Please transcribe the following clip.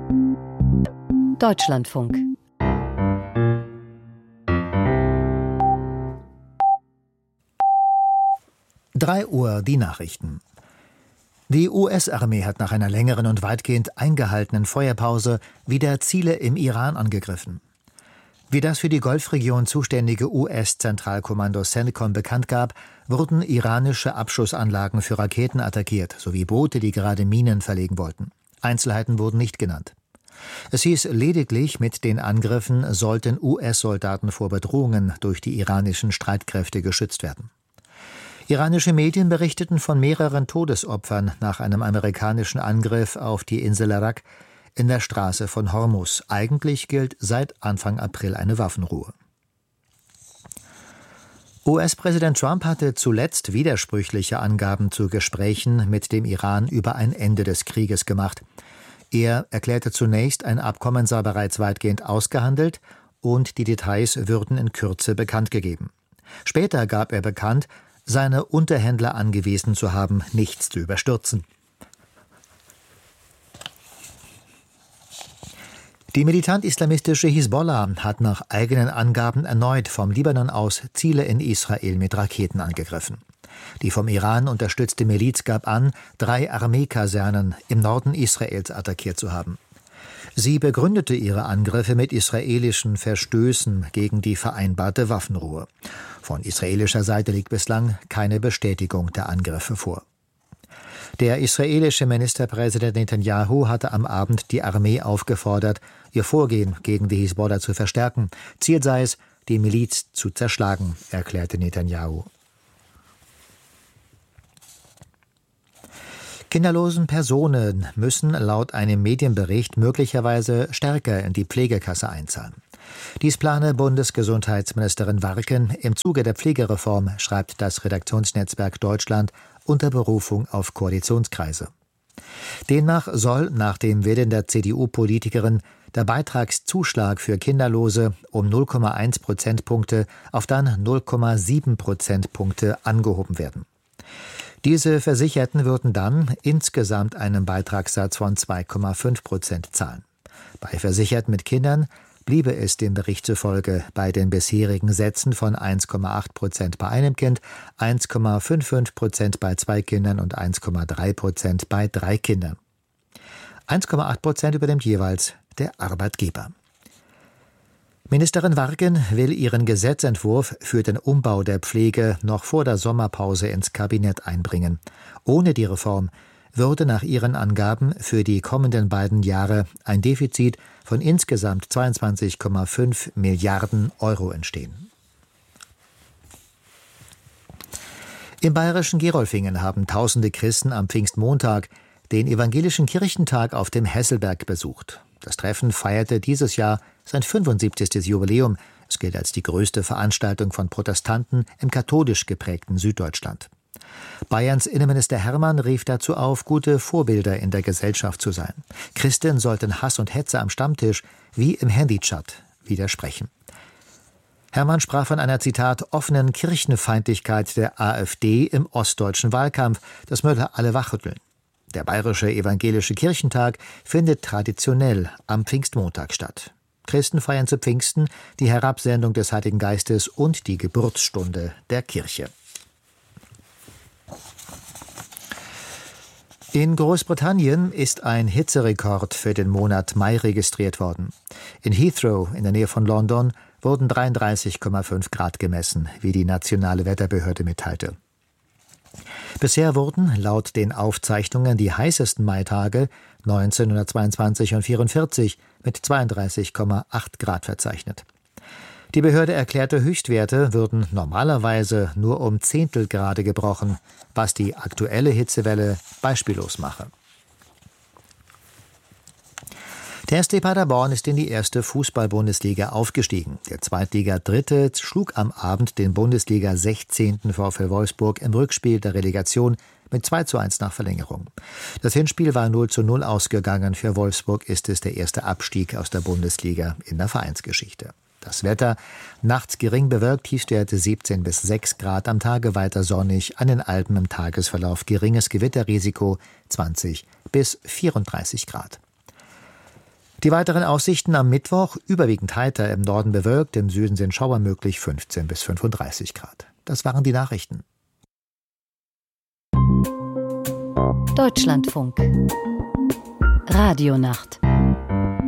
Deutschlandfunk. Drei Uhr, die Nachrichten. Die US-Armee hat nach einer längeren und weitgehend eingehaltenen Feuerpause wieder Ziele im Iran angegriffen. Wie das für die Golfregion zuständige US-Zentralkommando CENTCOM bekannt gab, wurden iranische Abschussanlagen für Raketen attackiert, sowie Boote, die gerade Minen verlegen wollten. Einzelheiten wurden nicht genannt. Es hieß lediglich, mit den Angriffen sollten US-Soldaten vor Bedrohungen durch die iranischen Streitkräfte geschützt werden. Iranische Medien berichteten von mehreren Todesopfern nach einem amerikanischen Angriff auf die Insel Arak in der Straße von Hormuz. Eigentlich gilt seit Anfang April eine Waffenruhe. US-Präsident Trump hatte zuletzt widersprüchliche Angaben zu Gesprächen mit dem Iran über ein Ende des Krieges gemacht. Er erklärte zunächst, ein Abkommen sei bereits weitgehend ausgehandelt und die Details würden in Kürze bekannt gegeben. Später gab er bekannt, seine Unterhändler angewiesen zu haben, nichts zu überstürzen. Die militant-islamistische Hisbollah hat nach eigenen Angaben erneut vom Libanon aus Ziele in Israel mit Raketen angegriffen. Die vom Iran unterstützte Miliz gab an, 3 Armeekasernen im Norden Israels attackiert zu haben. Sie begründete ihre Angriffe mit israelischen Verstößen gegen die vereinbarte Waffenruhe. Von israelischer Seite liegt bislang keine Bestätigung der Angriffe vor. Der israelische Ministerpräsident Netanyahu hatte am Abend die Armee aufgefordert, ihr Vorgehen gegen die Hisbollah zu verstärken. Ziel sei es, die Miliz zu zerschlagen, erklärte Netanyahu. Kinderlosen Personen müssen laut einem Medienbericht möglicherweise stärker in die Pflegekasse einzahlen. Dies plane Bundesgesundheitsministerin Warken im Zuge der Pflegereform, schreibt das Redaktionsnetzwerk Deutschland unter Berufung auf Koalitionskreise. Demnach soll nach dem Willen der CDU-Politikerin der Beitragszuschlag für Kinderlose um 0,1 Prozentpunkte auf dann 0,7 Prozentpunkte angehoben werden. Diese Versicherten würden dann insgesamt einen Beitragssatz von 2,5% zahlen. Bei Versicherten mit Kindern bliebe es dem Bericht zufolge bei den bisherigen Sätzen von 1,8% bei einem Kind, 1,55% bei 2 Kindern und 1,3% bei 3 Kindern. 1,8% übernimmt jeweils der Arbeitgeber. Ministerin Warken will ihren Gesetzentwurf für den Umbau der Pflege noch vor der Sommerpause ins Kabinett einbringen. Ohne die Reform würde nach ihren Angaben für die kommenden beiden Jahre ein Defizit von insgesamt 22,5 Milliarden Euro entstehen. Im bayerischen Gerolfingen haben tausende Christen am Pfingstmontag den evangelischen Kirchentag auf dem Hesselberg besucht. Das Treffen feierte dieses Jahr sein 75. Jubiläum. Es gilt als die größte Veranstaltung von Protestanten im katholisch geprägten Süddeutschland. Bayerns Innenminister Hermann rief dazu auf, gute Vorbilder in der Gesellschaft zu sein. Christen sollten Hass und Hetze am Stammtisch wie im Handychat widersprechen. Hermann sprach von einer, Zitat, offenen Kirchenfeindlichkeit der AfD im ostdeutschen Wahlkampf. Das möge alle wachrütteln. Der bayerische evangelische Kirchentag findet traditionell am Pfingstmontag statt. Christen feiern zu Pfingsten die Herabsendung des Heiligen Geistes und die Geburtsstunde der Kirche. In Großbritannien ist ein Hitzerekord für den Monat Mai registriert worden. In Heathrow in der Nähe von London wurden 33,5 Grad gemessen, wie die nationale Wetterbehörde mitteilte. Bisher wurden laut den Aufzeichnungen die heißesten Maitage 1922 und 1944 mit 32,8 Grad verzeichnet. Die Behörde erklärte, Höchstwerte würden normalerweise nur um Zehntelgrade gebrochen, was die aktuelle Hitzewelle beispiellos mache. Der SC Paderborn ist in die erste Fußball-Bundesliga aufgestiegen. Der Zweitliga-Dritte schlug am Abend den Bundesliga-16. VfL Wolfsburg im Rückspiel der Relegation mit 2:1 nach Verlängerung. Das Hinspiel war 0:0 ausgegangen. Für Wolfsburg ist es der erste Abstieg aus der Bundesliga in der Vereinsgeschichte. Das Wetter, nachts gering bewölkt, Tiefstwerte 17 bis 6 Grad, am Tage weiter sonnig, an den Alpen im Tagesverlauf geringes Gewitterrisiko 20 bis 34 Grad. Die weiteren Aussichten am Mittwoch: überwiegend heiter, im Norden bewölkt, im Süden sind Schauer möglich, 15 bis 35 Grad. Das waren die Nachrichten. Deutschlandfunk Radionacht